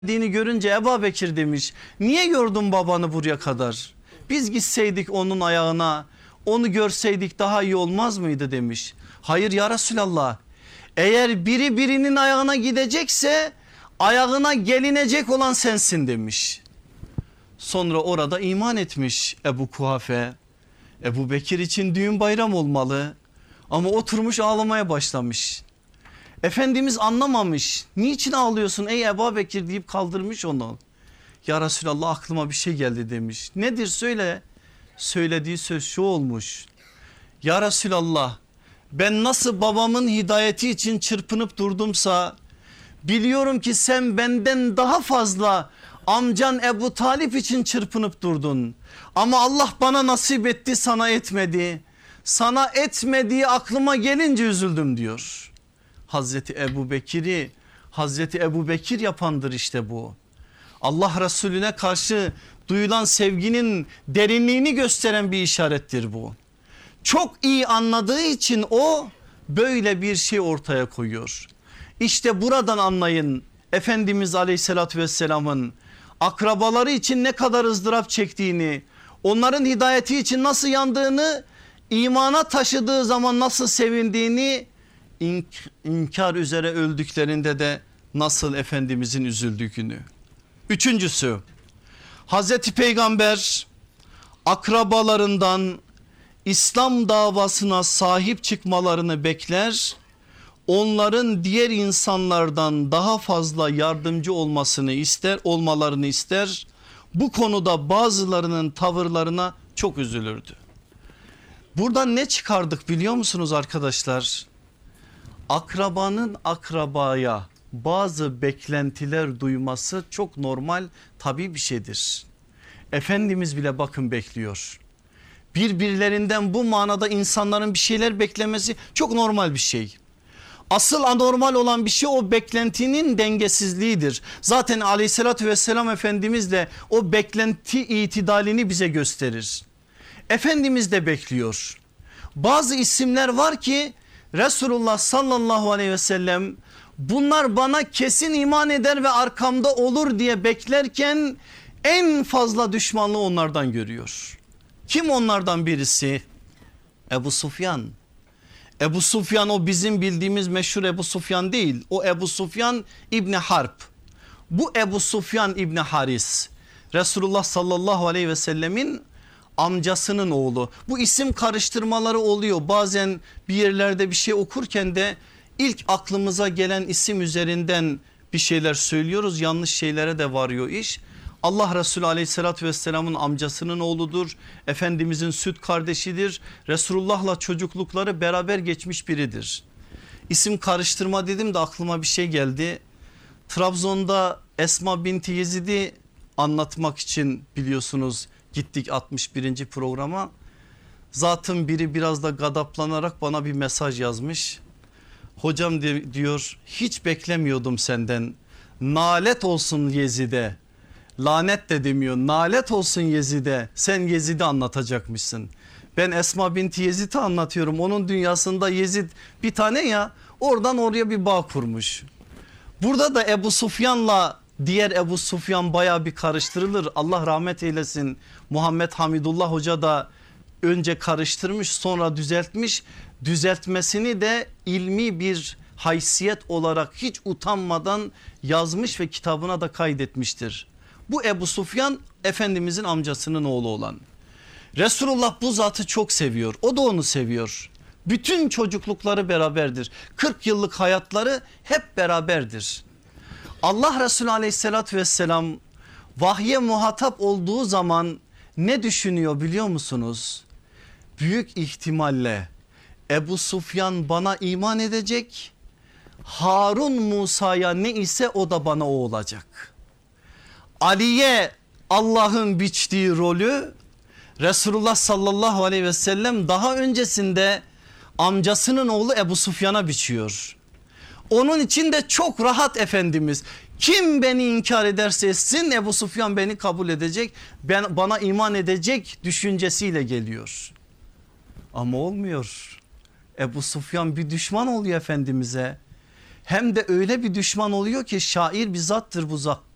Dini görünce Ebu Bekir demiş, niye yordun babanı buraya kadar? Biz gitseydik onun ayağına, onu görseydik daha iyi olmaz mıydı demiş. Hayır ya Resulallah, eğer biri birinin ayağına gidecekse ayağına gelinecek olan sensin demiş. Sonra orada iman etmiş Ebu Kuhafe. Ebu Bekir için düğün bayram olmalı ama oturmuş ağlamaya başlamış. Efendimiz anlamamış. Niçin ağlıyorsun ey Ebu Bekir deyip kaldırmış onu. Ya Resulallah, aklıma bir şey geldi demiş. Nedir söyle. Söylediği söz şu olmuş. Ya Resulallah, ben nasıl babamın hidayeti için çırpınıp durdumsa, biliyorum ki sen benden daha fazla amcan Ebu Talip için çırpınıp durdun. Ama Allah bana nasip etti, sana etmedi. Sana etmediği aklıma gelince üzüldüm diyor. Hazreti Ebu Bekir'i Hazreti Ebu Bekir yapandır işte bu. Allah Resulüne karşı duyulan sevginin derinliğini gösteren bir işarettir bu. Çok iyi anladığı için o böyle bir şey ortaya koyuyor. İşte buradan anlayın Efendimiz Aleyhisselatü Vesselam'ın akrabaları için ne kadar ızdırap çektiğini, onların hidayeti için nasıl yandığını, imana taşıdığı zaman nasıl sevindiğini, inkar üzere öldüklerinde de nasıl Efendimizin üzüldüğünü. Üçüncüsü, Hazreti Peygamber akrabalarından İslam davasına sahip çıkmalarını bekler, onların diğer insanlardan daha fazla yardımcı olmalarını ister. Bu konuda bazılarının tavırlarına çok üzülürdü. Buradan ne çıkardık biliyor musunuz arkadaşlar? Akrabanın akrabaya bazı beklentiler duyması çok normal, tabii bir şeydir. Efendimiz bile bakın bekliyor. Birbirlerinden bu manada insanların bir şeyler beklemesi çok normal bir şey. Asıl anormal olan bir şey o beklentinin dengesizliğidir. Zaten aleyhissalatü vesselam Efendimiz de o beklenti itidalini bize gösterir. Efendimiz de bekliyor. Bazı isimler var ki Resulullah sallallahu aleyhi ve sellem bunlar bana kesin iman eder ve arkamda olur diye beklerken en fazla düşmanlığı onlardan görüyor. Kim onlardan birisi? Ebu Sufyan. Ebu Sufyan o bizim bildiğimiz meşhur Ebu Sufyan değil. O Ebu Sufyan İbni Harp. Bu Ebu Sufyan İbni Haris Resulullah sallallahu aleyhi ve sellemin amcasının oğlu. Bu isim karıştırmaları oluyor. Bazen bir yerlerde bir şey okurken de ilk aklımıza gelen isim üzerinden bir şeyler söylüyoruz. Yanlış şeylere de varıyor iş. Allah Resulü aleyhissalatü vesselamın amcasının oğludur. Efendimizin süt kardeşidir. Resulullah'la çocuklukları beraber geçmiş biridir. İsim karıştırma dedim de aklıma bir şey geldi. Trabzon'da Esma binti Yezid'i anlatmak için biliyorsunuz gittik 61. programa. Zatın biri biraz da gadaplanarak bana bir mesaj yazmış. Hocam diyor, hiç beklemiyordum senden. Nalet olsun Yezid'e. Lanet de demiyor, nalet olsun Yezid'e. Sen Yezid'i anlatacakmışsın. Ben Esma binti Yezid'i anlatıyorum. Onun dünyasında Yezid bir tane ya, oradan oraya bir bağ kurmuş. Burada da Ebu Sufyan'la diğer Ebu Sufyan baya bir karıştırılır. Allah rahmet eylesin. Muhammed Hamidullah Hoca da önce karıştırmış, sonra düzeltmiş. Düzeltmesini de ilmi bir haysiyet olarak hiç utanmadan yazmış ve kitabına da kaydetmiştir. Bu Ebu Sufyan Efendimizin amcasının oğlu olan. Resulullah bu zatı çok seviyor. O da onu seviyor. Bütün çocuklukları beraberdir. 40 yıllık hayatları hep beraberdir. Allah Resulü aleyhissalatü vesselam vahye muhatap olduğu zaman ne düşünüyor biliyor musunuz? Büyük ihtimalle Ebu Sufyan bana iman edecek, Harun Musa'ya ne ise o da bana o olacak. Ali'ye Allah'ın biçtiği rolü Resulullah sallallahu aleyhi ve sellem daha öncesinde amcasının oğlu Ebu Sufyan'a biçiyor. Onun için de çok rahat Efendimiz. Kim beni inkar ederse etsin, Ebu Sufyan beni kabul edecek, bana iman edecek düşüncesiyle geliyor. Ama olmuyor. Ebu Sufyan bir düşman oluyor Efendimiz'e. Hem de öyle bir düşman oluyor ki şair bir zattır bu zat.